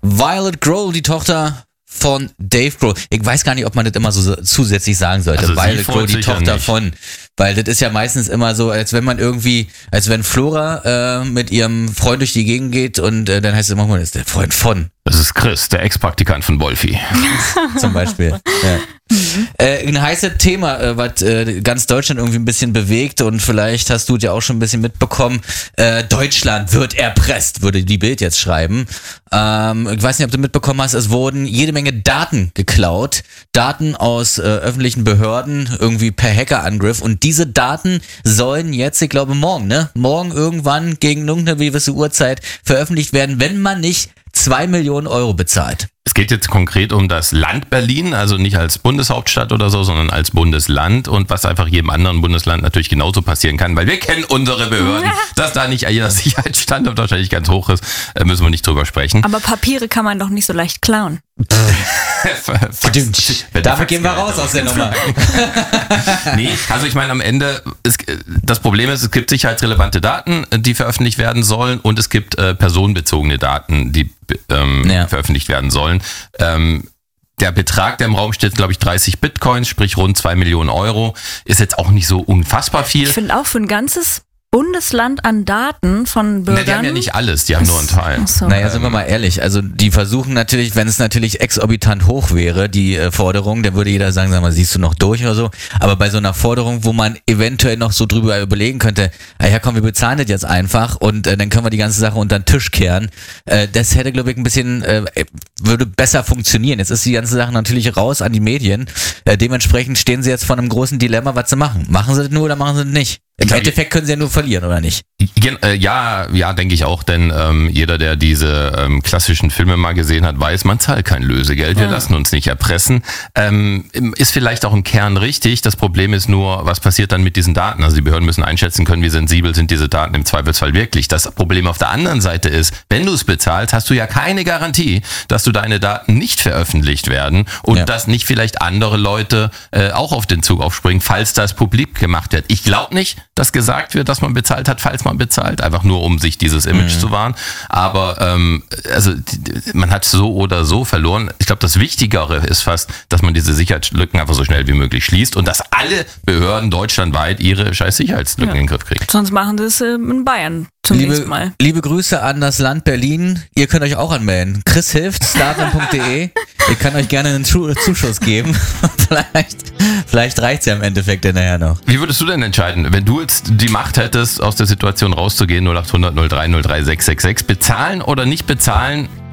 Violet Grohl, die Tochter von Dave Grohl. Ich weiß gar nicht, ob man das immer so zusätzlich sagen sollte. Also Violet Grohl, die Tochter nicht. von. Weil das ist ja meistens immer so, als wenn Flora mit ihrem Freund durch die Gegend geht und dann heißt es immer, das ist der Freund von. Das ist Chris, der Ex-Praktikant von Wolfi. Zum Beispiel. Ja. Ein heißes Thema, was ganz Deutschland irgendwie ein bisschen bewegt und vielleicht hast du es ja auch schon ein bisschen mitbekommen. Deutschland wird erpresst, würde die Bild jetzt schreiben. Ich weiß nicht, ob du mitbekommen hast, es wurden jede Menge Daten geklaut. Daten aus öffentlichen Behörden, irgendwie per Hackerangriff. Und diese Daten sollen jetzt, ich glaube morgen irgendwann gegen irgendeine gewisse Uhrzeit veröffentlicht werden, wenn man nicht 2 Millionen Euro bezahlt. Es geht jetzt konkret um das Land Berlin, also nicht als Bundeshauptstadt oder so, sondern als Bundesland und was einfach jedem anderen Bundesland natürlich genauso passieren kann, weil wir kennen unsere Behörden, dass da nicht jeder Sicherheitsstandard wahrscheinlich ganz hoch ist, müssen wir nicht drüber sprechen. Aber Papiere kann man doch nicht so leicht klauen. Damit gehen wir raus aus der Nummer. Nee, also ich meine am Ende, das Problem ist, es gibt sicherheitsrelevante Daten, die veröffentlicht werden sollen und es gibt personenbezogene Daten, die veröffentlicht werden sollen. Der Betrag, der im Raum steht, glaube ich 30 Bitcoins, sprich rund 2 Millionen Euro, ist jetzt auch nicht so unfassbar viel. Ich finde auch für ein ganzes Bundesland an Daten von Bürgern. Die haben ja nicht alles, die haben nur einen Teil. So. Naja, sind wir mal ehrlich, also die versuchen natürlich, wenn es natürlich exorbitant hoch wäre, die Forderung, dann würde jeder sagen, sag mal, siehst du noch durch oder so, aber bei so einer Forderung, wo man eventuell noch so drüber überlegen könnte, ja komm, wir bezahlen das jetzt einfach und dann können wir die ganze Sache unter den Tisch kehren, das hätte, glaube ich, ein bisschen, würde besser funktionieren. Jetzt ist die ganze Sache natürlich raus an die Medien, dementsprechend stehen sie jetzt vor einem großen Dilemma, was sie machen. Machen sie das nur oder machen sie das nicht? Im Endeffekt können sie ja nur verlieren, oder nicht? Ja, denke ich auch, denn jeder, der diese klassischen Filme mal gesehen hat, weiß, man zahlt kein Lösegeld, wir lassen uns nicht erpressen. Ist vielleicht auch im Kern richtig, das Problem ist nur, was passiert dann mit diesen Daten? Also die Behörden müssen einschätzen können, wie sensibel sind diese Daten im Zweifelsfall wirklich. Das Problem auf der anderen Seite ist, wenn du es bezahlst, hast du ja keine Garantie, dass du deine Daten nicht veröffentlicht werden und dass nicht vielleicht andere Leute auch auf den Zug aufspringen, falls das publik gemacht wird. Ich glaube nicht, dass gesagt wird, dass man bezahlt hat, falls man bezahlt, einfach nur um sich dieses Image zu wahren. Aber man hat so oder so verloren. Ich glaube, das Wichtigere ist fast, dass man diese Sicherheitslücken einfach so schnell wie möglich schließt und dass alle Behörden deutschlandweit ihre scheiß Sicherheitslücken in den Griff kriegen. Sonst machen sie es in Bayern zunächst mal. Liebe Grüße an das Land Berlin. Ihr könnt euch auch anmelden. Chris hilft, startland.de. Ich kann euch gerne einen Zuschuss geben. Vielleicht reicht's ja im Endeffekt nachher noch. Wie würdest du denn entscheiden, wenn du jetzt die Macht hättest, aus der Situation rauszugehen, 0800 03 03 666, bezahlen oder nicht bezahlen?